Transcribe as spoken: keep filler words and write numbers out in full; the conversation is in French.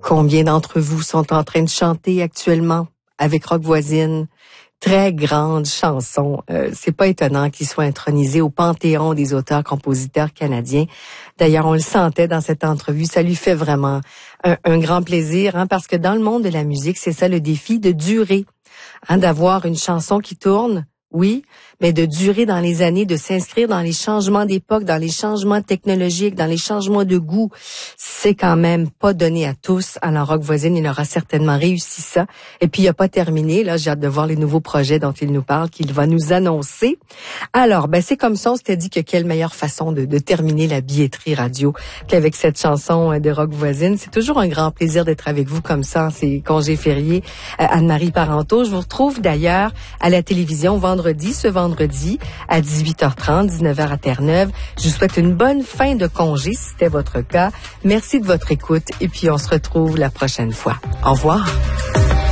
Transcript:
Combien d'entre vous sont en train de chanter actuellement avec Rock Voisine? Très grande chanson. Euh, c'est pas étonnant qu'il soit intronisé au panthéon des auteurs-compositeurs canadiens. D'ailleurs, on le sentait dans cette entrevue. Ça lui fait vraiment un, un grand plaisir, hein, parce que dans le monde de la musique, c'est ça le défi, de durer, hein, d'avoir une chanson qui tourne. Oui, mais de durer dans les années, de s'inscrire dans les changements d'époque, dans les changements technologiques, dans les changements de goût, c'est quand même pas donné à tous. Alors, Rock Voisine, il aura certainement réussi ça. Et puis, il n'a pas terminé. Là, j'ai hâte de voir les nouveaux projets dont il nous parle, qu'il va nous annoncer. Alors, ben c'est comme ça, on s'était dit que quelle meilleure façon de, de terminer la billetterie radio qu'avec cette chanson de Rock Voisine. C'est toujours un grand plaisir d'être avec vous comme ça, c'est congé férié. Euh, Anne-Marie Parenteau, je vous retrouve d'ailleurs à la télévision vendredi, ce vendredi à dix-huit heures trente, dix-neuf heures à Terre-Neuve. Je vous souhaite une bonne fin de congé si c'était votre cas. Merci de votre écoute et puis on se retrouve la prochaine fois. Au revoir.